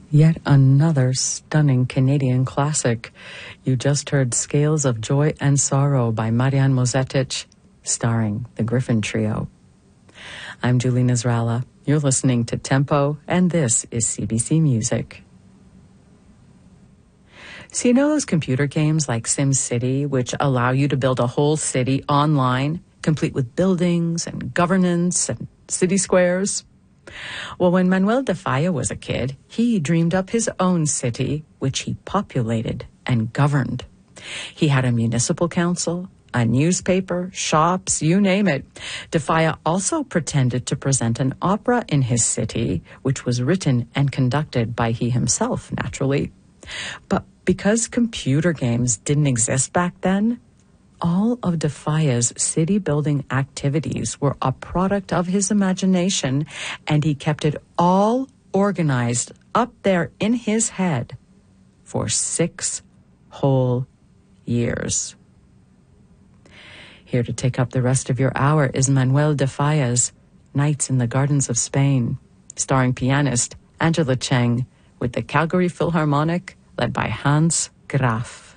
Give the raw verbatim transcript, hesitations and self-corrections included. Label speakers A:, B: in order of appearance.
A: Yet another stunning Canadian classic. You just heard Scales of Joy and Sorrow by Marian Mozetic, starring the Griffin Trio. I'm Julie Nazralla. You're listening to Tempo, and this is C B C Music. So you know those computer games like SimCity, which allow you to build a whole city online, complete with buildings and governance and city squares? Well, when Manuel de Falla was a kid, he dreamed up his own city, which he populated and governed. He had a municipal council, a newspaper, shops, you name it. De Falla also pretended to present an opera in his city, which was written and conducted by he himself, naturally. But because computer games didn't exist back then, all of de Falla's city-building activities were a product of his imagination, and he kept it all organized up there in his head for six whole years. Here to take up the rest of your hour is Manuel de Falla's Nights in the Gardens of Spain, starring pianist Angela Cheng with the Calgary Philharmonic led by Hans Graf.